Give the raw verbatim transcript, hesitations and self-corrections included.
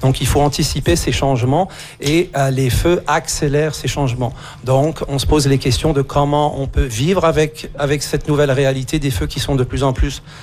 Donc il faut anticiper ces changements et euh, les feux accélèrent ces changements. Donc on se pose les questions de comment on peut vivre avec, avec cette nouvelle réalité des feux qui sont de plus en plus